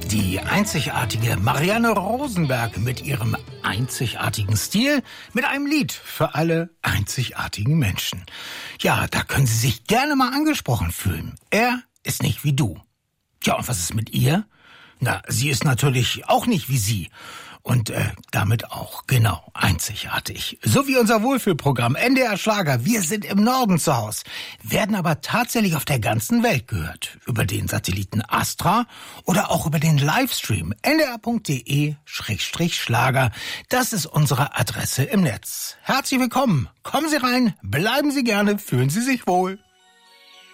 Die einzigartige Marianne Rosenberg mit ihrem einzigartigen Stil, mit einem Lied für alle einzigartigen Menschen. Ja, da können Sie sich gerne mal angesprochen fühlen. Er ist nicht wie du. Tja, und was ist mit ihr? Na, sie ist natürlich auch nicht wie Sie. Und damit auch, genau, einzigartig. So wie unser Wohlfühlprogramm NDR Schlager, wir sind im Norden zu Hause, werden aber tatsächlich auf der ganzen Welt gehört. Über den Satelliten Astra oder auch über den Livestream ndr.de/Schlager. Das ist unsere Adresse im Netz. Herzlich willkommen, kommen Sie rein, bleiben Sie gerne, fühlen Sie sich wohl.